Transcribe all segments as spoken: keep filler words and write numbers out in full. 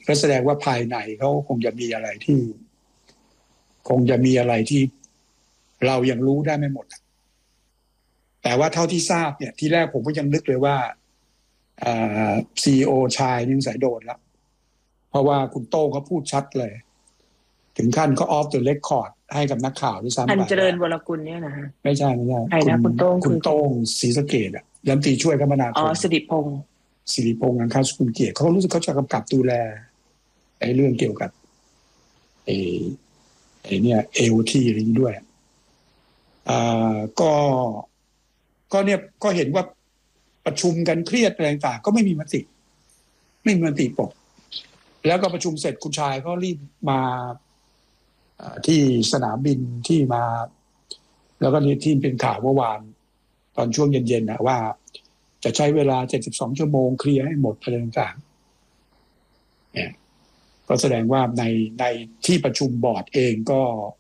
ก็แสดงว่าภายในเขาคงจะมีอะไรที่คงจะมีอะไรที่เรายังรู้ได้ไม่หมดแต่ว่าเท่าที่ทราบเนี่ยที่แรกผมก็ยังนึกเลยว่าซีอีโอชายนี่สายโดนแล้วเพราะว่าคุณโต้งเขาพูดชัดเลยถึงขั้นก็ออฟเดอะเรคคอร์ดให้กับนักข่าวด้วยซ้ำไปอันเจริญวรกุลเนี่ยนะฮะไม่ใช่ไม่ใช่ใครนะคุณโต้งคุณโต้งศรีสะเกษอ่ะรัฐมนตรีช่วยคมนาคมอ๋อสิริพงษ์สิริพงษ์อังคารสกุลเกียรติเขารู้สึกเขาจะกำกับดูแลไอ้เรื่องเกี่ยวกับไอ้ไอ้เนี่ย เอ โอ ที อะไรนี้ด้วยอ่าก็ก็เนี่ยก็เห็นว่าประชุมกันเครียดอะไรต่างก็ไม่มีมติไม่มีมติปกแล้วก็ประชุมเสร็จคุณชายก็รีบมาที่สนามบินที่มาแล้วก็นี่ที่เป็นข่าวเมื่อวานตอนช่วงเย็นๆนะว่าจะใช้เวลาเจ็ดสิบสองชั่วโมงเคลียร์ให้หมดอะไรต่างๆเนี่ยก็แสดงว่าในในที่ประชุมบอร์ดเองก็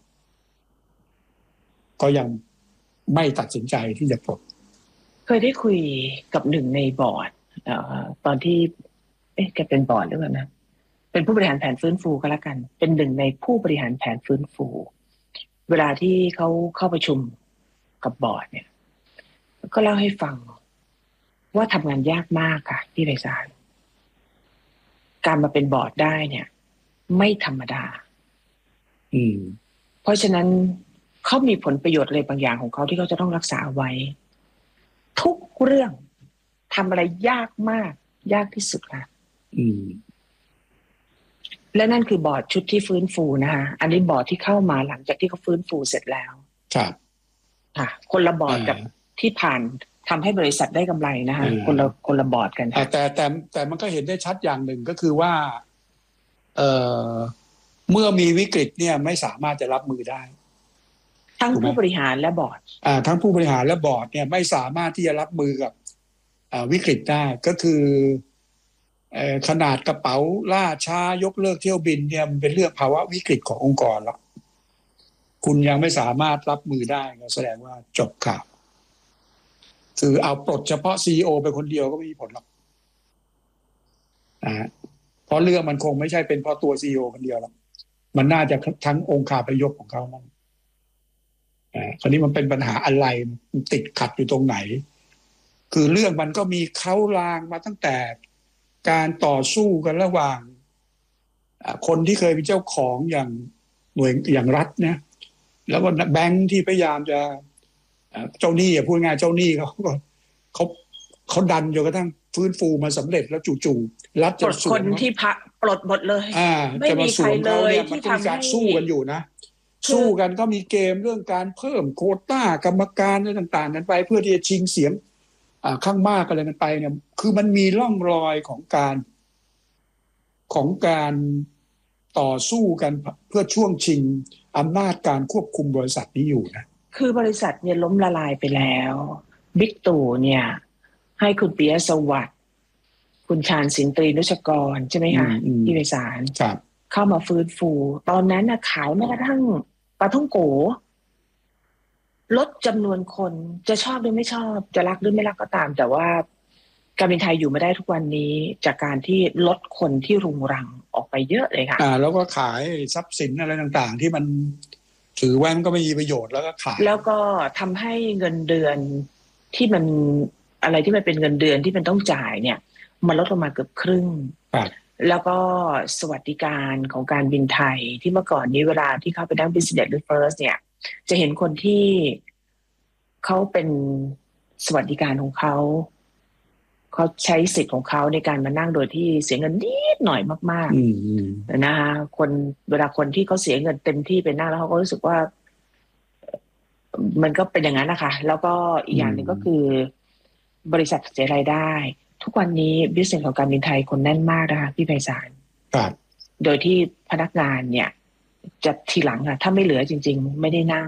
ก็ยังไม่ตัดสินใจที่จะปลดเคยได้คุยกับหนึ่งในบอร์ดตอนที่เอ๊ะแกเป็นบอร์ดหรือเปล่านะเป็นผู้บริหารแผนฟื้นฟูก็แล้วกันเป็นหนึ่งในผู้บริหารแผนฟื้นฟูเวลาที่เขาเข้าประชุมกับบอร์ดเนี่ยก็เล่าให้ฟังว่าทำงานยากมากค่ะที่ไพศาลการมาเป็นบอร์ดได้เนี่ยไม่ธรรมดาอืมเพราะฉะนั้นเขามีผลประโยชน์อะไรบางอย่างของเขาที่เขาจะต้องรักษาไว้ทุกเรื่องทำอะไรยากมากยากที่สุดค่ะอืมและนั่นคือบอร์ดชุดที่ฟื้นฟูนะคะอันนี้บอร์ดที่เข้ามาหลังจากที่เขาฟื้นฟูเสร็จแล้วครับค่ะคนละบอร์ดกับที่ผ่านทำให้บริษัทได้กำไรนะคะคนละคนละบอร์ดกันแต่แต่แต่มันก็เห็นได้ชัดอย่างหนึ่งก็คือว่าเอ่อเมื่อมีวิกฤตเนี่ยไม่สามารถจะรับมือได้ทั้งผู้บริหารและบอร์ดอ่าทั้งผู้บริหารและบอร์ดเนี่ยไม่สามารถที่จะรับมือกับอ่าวิกฤตได้ก็คือเอ่อขนาดกระเป๋าล่าช้ายกเลิกเที่ยวบินเนี่ยมันเป็นเรื่องภาวะวิกฤตขององค์กรแล้วคุณยังไม่สามารถรับมือได้ก็แสดงว่าจบข่าวคือเอาปลดเฉพาะ ซี อี โอ ไปคนเดียวก็ไม่มีผลหรอกนะเพราะเรื่องมันคงไม่ใช่เป็นเพราะตัว ซี อี โอ คนเดียวหรอกมันน่าจะทั้งองค์คาพยพของเขานั่นอ่าคราวนี้มันเป็นปัญหาอะไรมันติดขัดอยู่ตรงไหนคือเรื่องมันก็มีเค้าลางมาตั้งแต่การต่อสู้กันระหว่างคนที่เคยเป็นเจ้าของอย่างหน่วยอย่างรัฐเนี่ยแล้วก็แบงค์ที่พยายามจะเจ้าหนี้พูดง่ายเจ้าหนี้เขาเขาเขาดันจนกระทั่งฟื้นฟูมาสำเร็จแล้วจู่ๆรัฐจะสวนคนที่พักปลดหมดเลยไม่มีใครเลยที่ทำให้สู้กันอยู่นะสู้กันก็มีเกมเรื่องการเพิ่มโควต้ากรรมการอะไรต่างๆนั้นไปเพื่อที่จะชิงเสียงข้างมากอะไรกันไปเนี่ยคือมันมีร่องรอยของการของการต่อสู้กันเพื่อช่วงชิงอำนาจการควบคุมบริษัทนี้อยู่นะคือบริษัทเนี่ยล้มละลายไปแล้วบิ๊กตู่เนี่ยให้คุณปิยะสวัสดิ์คุณชาญสินตรีนุชกรใช่ไหมคะที่ไพศาลเข้ามาฟื้นฟูตอนนั้นนะขายแม้กระทั่งปลาท่องโกลดจำนวนคนจะชอบหรือไม่ชอบจะรักหรือไม่รักก็ตามแต่ว่าการบินไทยอยู่มาได้ทุกวันนี้จากการที่ลดคนที่รุงรังออกไปเยอะเลยค่ะอ่าแล้วก็ขายทรัพย์สินอะไรต่างๆที่มันถือว่ามันก็ไม่มีประโยชน์แล้วก็ขายแล้วก็ทำให้เงินเดือนที่มันอะไรที่มันเป็นเงินเดือนที่มันต้องจ่ายเนี่ยมันลดลงมาเกือบครึ่งแล้วก็สวัสดิการของการบินไทยที่เมื่อก่อนนี้เวลาที่เขาไปนั่ง Business หรือ First เนี่ยจะเห็นคนที่เขาเป็นสวัสดิการของเขาเขาใช้สิทธิ์ของเขาในการมานั่งโดยที่เสียเงินนิดหน่อยมากๆนะคะคนเวลาคนที่เขาเสียเงินเต็มที่ไปนั่งแล้วเขาก็รู้สึกว่ามันก็เป็นอย่างนั้นนะคะแล้วก็อีกอย่างหนึ่งก็คือบริษัทเสียรายได้ทุกวันนี้บิสเนสของการบินไทยคนแน่นมากนะคะพี่ไพศาลโดยที่พนักงานเนี่ยจะทีหลังอะถ้าไม่เหลือจริงๆไม่ได้นั่ง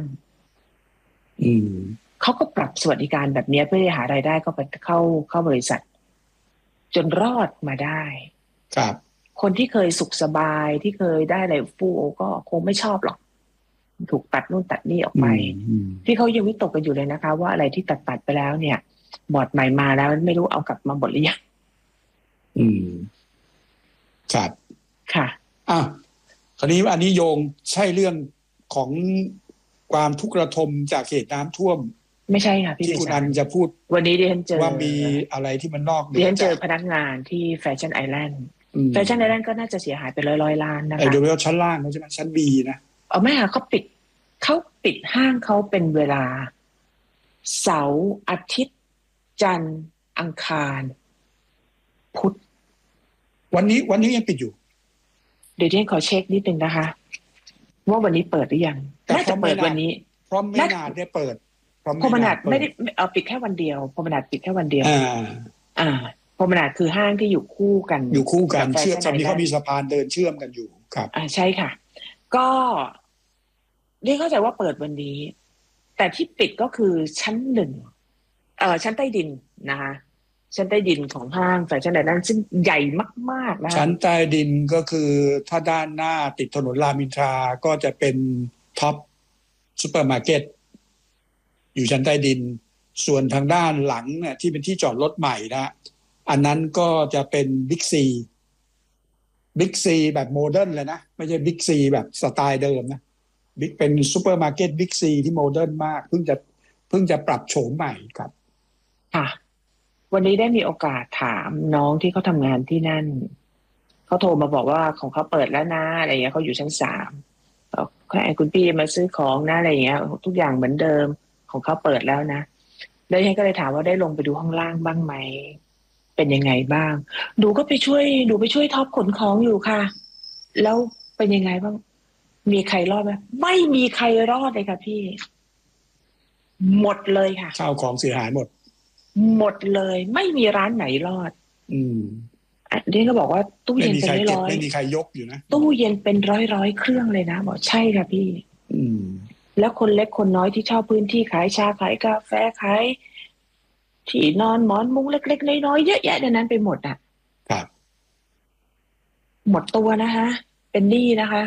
เขาก็ปรับสวัสดิการแบบนี้เพื่อหารายได้เข้าไปเข้าเข้าบริษัทจนรอดมาได้ครับคนที่เคยสุขสบายที่เคยได้อะไรฟูก็คงไม่ชอบหรอกถูกตัดนู่นตัดนี่ออกไปที่เขายังวิตกกันอยู่เลยนะคะว่าอะไรที่ตัดตัดไปแล้วเนี่ยบอร์ดใหม่มาแล้วไม่รู้เอากลับมาหมดหรือยังอืมครับคอ่ะคราวนี้อันนี้โยงใช่เรื่องของความทุกข์ระทมจากเหตุน้ำท่วมไม่ใช่ค่ะพี่ที่คุณอันจะพูดวันนี้ดิฉันเจอว่ามีอะไรที่มันนอกเหนืดิอฉันเจอจากพนักงานที่แฟชั่นไอแลนด์แฟชั่นไอแลนด์ก็น่าจะเสียหายไปร้อยร้อยล้านนะคะไอ้โดยเฉพาะชั้นล่างใช่ไหมชั้นบีนะเออไม่ค่ะเขาปิดเขาปิดห้างเขาเป็นเวลาเสาร์อาทิตย์จันทร์อังคารพุธวันนี้วันนี้ยังปิดอยู่เดี๋ยวดิฉันขอเช็คนิดนึงนะคะว่าวันนี้เปิดหรือยังน่าจะเปิดวันนี้เพราะไม่นานได้เปิดพรมนาดไม่ได้เออปิดแค่วันเดียวพรมนาดปิดแค่วันเดียวอ่าอ่าพรมนาดคือห้างที่อยู่คู่กันอยู่คู่กันเชื่อมตอนนี้เขามีสะพานเดินเชื่อมกันอยู่ครับอ่าใช่ค่ะก็เรียกเข้าใจว่าเปิดวันนี้แต่ที่ปิดก็คือชั้นหนึ่งเอ่อชั้นใต้ดินนะคะชั้นใต้ดินของห้างแฟชั่นไอแลนด์ซึ่งใหญ่มากๆนะคะชั้นใต้ดินก็คือถ้าด้านหน้าติดถนนรามอินทราก็จะเป็นท็อปซูเปอร์มาร์เก็ตอยู่ชั้นใต้ดินส่วนทางด้านหลังเนี่ยที่เป็นที่จอดรถใหม่นะอันนั้นก็จะเป็นบิ๊กซีบิ๊กซีแบบโมเดิร์นเลยนะไม่ใช่บิ๊กซีแบบสไตล์เดิมนะบิ๊กเป็นซูเปอร์มาร์เก็ตบิ๊กซีที่โมเดิร์นมากเพิ่งจะเพิ่งจะปรับโฉมใหม่ครับค่ะวันนี้ได้มีโอกาสถามน้องที่เขาทำงานที่นั่นเขาโทรมาบอกว่าของเขาเปิดแล้วนะอะไรอย่างเงี้ยเขาอยู่ชั้นสามเขาไอ้คุณพี่มาซื้อของนะอะไรอย่างเงี้ยทุกอย่างเหมือนเดิมของเขาเปิดแล้วนะแล้วฉันก็เลยถามว่าได้ลงไปดูข้างล่างบ้างไหมเป็นยังไงบ้างดูก็ไปช่วยดูไปช่วยท็อปขนของอยู่ค่ะแล้วเป็นยังไงบ้างมีใครรอดไหมไม่มีใครรอดเลยค่ะพี่หมดเลยค่ะข้าวของเสียหายหมดหมดเลยไม่มีร้านไหนรอดอืมเดี๋ยวก็บอกว่าตู้เย็นเป็นร้อยไม่มีใครยกอยู่นะตู้เย็นเป็นร้อยร้อยเครื่องเลยนะบอกใช่ค่ะพี่อืมแล้วคนเล็กคนน้อยที่เช่าพื้นที่ขายชาขายกาแฟขายที่นอนหมอนมุ้งเล็กๆน้อยๆเยอะแยะในนั้นไปหมดอ่ะครับหมดตัวนะคะเป็นหนี้นะคะ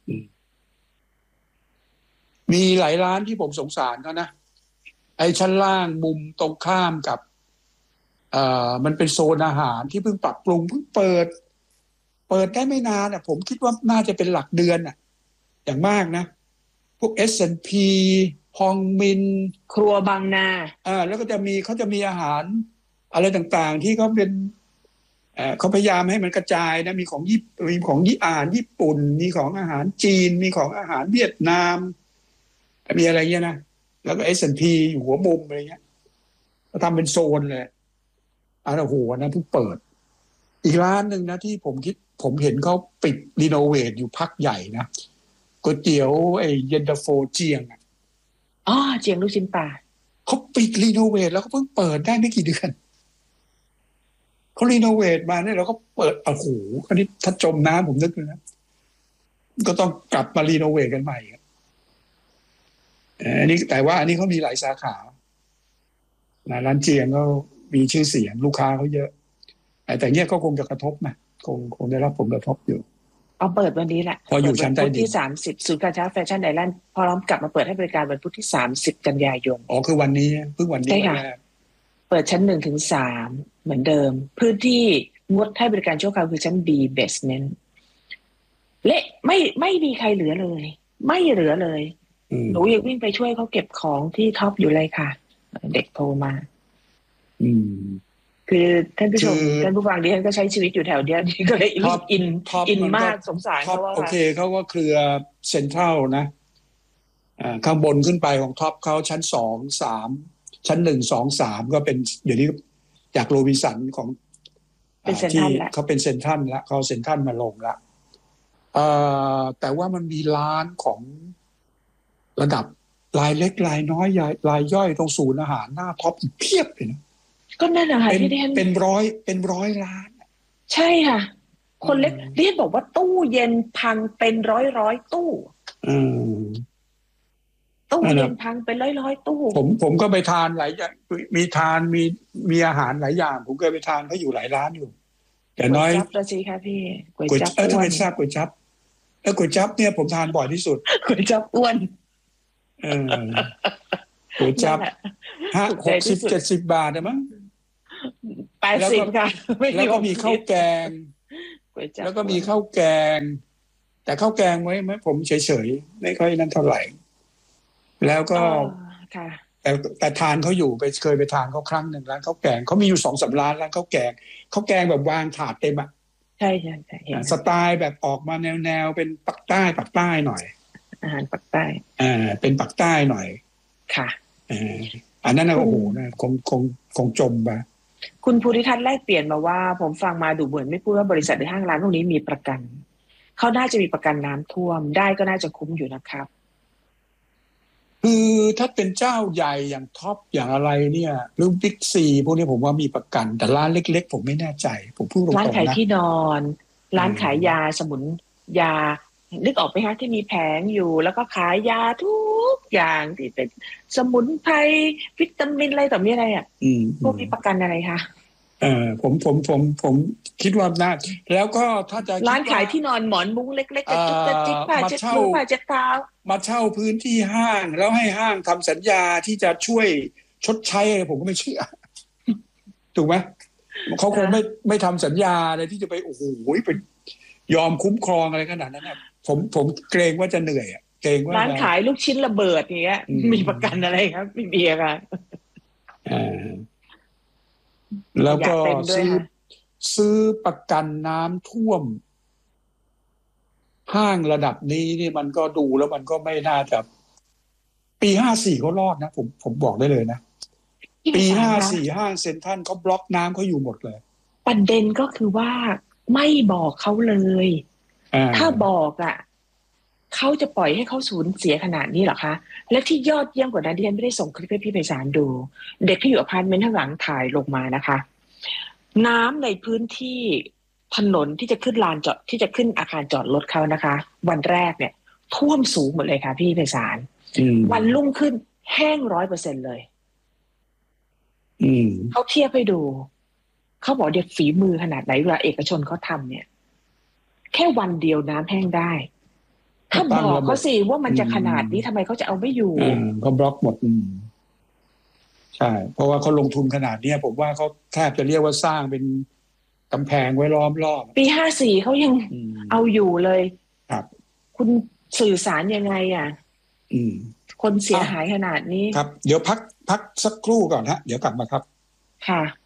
มีหลายร้านที่ผมสงสารเขานะไอ้ชั้นล่างมุมตรงข้ามกับเอ่อมันเป็นโซนอาหารที่เพิ่งปรับปรุงเพิ่งเปิดเปิดได้ไม่นานอ่ะผมคิดว่าน่าจะเป็นหลักเดือนอ่ะอย่างมากนะพวก เอส แอนด์ พี ฮองมินครัวบางนาอ่าแล้วก็จะมีเขาจะมีอาหารอะไรต่างๆที่เขาเป็นเอ่อเขาพยายามให้มันกระจายนะมีของญี่มีของญี่อาหารญี่ปุ่นมีของอาหารจีนมีของอาหารเวียดนามมีอะไรเงี้ยนะแล้วก็ เอส แอนด์ พี อยู่หัวมุมอะไรเงี้ยก็ทำเป็นโซนเลยอันนั้นโอ้โหนะเพิ่งเปิดอีกร้านหนึ่งนะที่ผมคิดผมเห็นเขาปิดรีโนเวทอยู่พักใหญ่นะก๋วยเตี๋ยวไอ้เย็นตาโฟเจียงอ่ะอ๋อเจียงลูกชิ้นปลาเขาปิดรีโนเวทแล้วก็เพิ่งเปิดได้ไม่กี่เดือนเขารีโนเวทมาเนี่ยเราก็เปิดโอ้โหอันนี้ถ้าจมน้ำผมนึกเลยนะก็ต้องกลับมารีโนเวทกันใหม่อันนี้แต่ว่าอันนี้เขามีหลายสาขาร้านเจียงก็มีชื่อเสียงลูกค้าเขาเยอะแต่เนี้ยก็คงจะกระทบนะคงคงได้รับผลกระทบอยู่เอาเปิดวันนี้แหละพออยู่ชั้นใต้ดินที่สามสิบศูนย์การค้าแฟชั่นไอแลนด์พอเรากลับมาเปิดให้บริการวันพุธที่สามสิบกันยายนอ๋อคือวันนี้เพิ่งวันนี้ใช่ค่ะเปิดชั้นหนึ่งถึงสามเหมือนเดิมพื้นที่งดให้บริการชั่วคราวคือชั้น B basement เละไม่ไม่มีใครเหลือเลยไม่เหลือเลยหนูยังวิ่งไปช่วยเขาเก็บของที่ท็อปอยู่เลยค่ะเด็กโทรมาอืมคือท่านผู้ชมท่านผู้ฟังดิฉันก็ใช้ชีวิตอยู่แถวเนี้ยนี่ก็เลยอินอินมากสงสารเขาว่าโอเคเขาก็เครือเซ็นทรัลนะอ่าข้างบนขึ้นไปของท็อปเขาชั้นสองสามชั้นหนึ่งสองสามก็เป็นเดี๋ยวนี้จากโรบินสันของที่เขาเป็นเซ็นทรัลแล้วเขาเซ็นทรัลมาลงแล้วแต่ว่ามันมีร้านของระดับรายเล็กรายน้อยรายย่อยตรงศูนย์อาหารหน้าท็อปเพียบเลยนะก็นั่นแหละค่ะที่เรียนเป็นร้อยเป็นร้อยล้านใช่ค่ะคนเล็กเรียนบอกว่าตู้เย็นพังเป็นร้อยร้อยตู้ตู้เย็นพังเป็นร้อยร้อยตู้ผมผมก็ไปทานหลายอย่างมีทานมีมีอาหารหลายอย่างผมเคยไปทานเขาอยู่หลายร้านอยู่แต่น้อยก๋วยจั๊บละสิคะพี่ก๋วยจั๊บเออทำไมทราบก๋วยจั๊บเออก๋วยจั๊บเนี่ยผมทานบ่อยที่สุดก๋วยจั๊บอ้วนเออก๋วยจั๊บห้าหกสิบเจ็ดสิบบาทนะมั้งแปดสิบค่ะแล้วก็มีข้าวแกงแล้วก็มีข้าวแกงแต่ข้าวแกงไว้ไหมผมเฉยๆไม่ค่อยนั้นเท่าไหร่แล้วก็ค่ะแต่แต่ทานเขาอยู่ไปเคยไปทานเขาครั้งหนึ่งร้านข้าวแกงเขามีอยู่สองสามร้านร้านข้าวแกงข้าวแกงแบบวางถาดเต็มอะใช่ใช่ใช่สไตล์แบบออกมาแนวแนวเป็นปักใต้ปักใต้หน่อยอาหารปักใต้อ่าเป็นปักใต้หน่อยค่ะอ่าอันนั้นนะโอ้โหนะคงคงคงจมไปคุณภูริทัศน์แลกเปลี่ยนมาว่าผมฟังมาดูเหมือนไม่พูดว่าบริษัทหรือห้างร้านพวกนี้มีประกันเขาน่าจะมีประกันน้ำท่วมได้ก็น่าจะคุ้มอยู่นะครับคือถ้าเป็นเจ้าใหญ่อย่างท็อปอย่างอะไรเนี่ยหรือบิ๊กซีพวกนี้ผมว่ามีประกันแต่ร้านเล็กๆผมไม่แน่ใจผมพูดตรงๆนะร้านขายที่นอนร้านขายยาสมุนยานึกออกไหมคะที่มีแผงอยู่แล้วก็ขายยาทุกอย่างที่เป็นสมุนไพรวิตามินอะไรต่อมีอะไรอ่ะพวกมีประกันอะไรคะเออผมผมผมผมคิดว่าน่าแล้วก็ถ้าจะร้านขายที่นอนหมอนมุ้งเล็กๆกระจุกกระจิกผ้าเช็ดมือผ้าเช็ดเท้ามาเช่าพื้นที่ห้างแล้วให้ห้างทำสัญญาที่จะช่วยชดใช้ผมก็ไม่เชื่อถูกไหมเขาคงไม่ไม่ทำสัญญาอะไรที่จะไปโอ้โหไปยอมคุ้มครองอะไรขนาดนั้นนะผมผมเกรงว่าจะเหนื่อยอ่ะเกรงว่าร้านขายลูกชิ้นระเบิดอย่างเงี้ยมีประกันอะไรครับไม่มีค่ะอ่าแล้วก็ซื้อซื้อประกันน้ำท่วมห้างระดับนี้นี่มันก็ดูแล้วมันก็ไม่น่าจะปีห้าสี่เขารอดนะผมผมบอกได้เลยนะปีห้าสี่ห้างเซ็นทรัลเขาบล็อกน้ำเขาอยู่หมดเลยประเด็นก็คือว่าไม่บอกเขาเลยถ้าบอกอ่ะเขาจะปล่อยให้เขาสูญเสียขนาดนี้เหรอคะและที่ยอดเยี่ยมกว่านั้นที่ฉันไม่ได้ส่งคลิปให้พี่ไพศาลดู เด็กที่อยู่อพาร์ตเมนต์ข้างหลังถ่ายลงมานะคะน้ำในพื้นที่ถนนที่จะขึ้นลานจอดที่จะขึ้นอาคารจอดรถเขานะคะวันแรกเนี่ยท่วมสูงหมดเลยค่ะพี่ไพศาลวันรุ่งขึ้นแห้งร้อยเปอร์เซ็นต์เลยเขาเทียบให้ดูเขาบอกเด็กฝีมือขนาดไหนเวลาเอกชนเขาทำเนี่ยแค่วันเดียวน้ำแห้งได้ถ้าบอกเขาสิว่ามันจะขนาดนี้ทำไมเขาจะเอาไม่อยู่เขาบล็อกหมดใช่เพราะว่าเขาลงทุนขนาดนี้ผมว่าเขาแทบจะเรียกว่าสร้างเป็นกำแพงไว้ล้อมรอบปีห้าสี่เขายังเอาอยู่เลยครับคุณสื่อสารยังไงอ่ะคนเสียหายขนาดนี้ครับเดี๋ยวพักพักสักครู่ก่อนฮะเดี๋ยวกลับมาครับค่ะ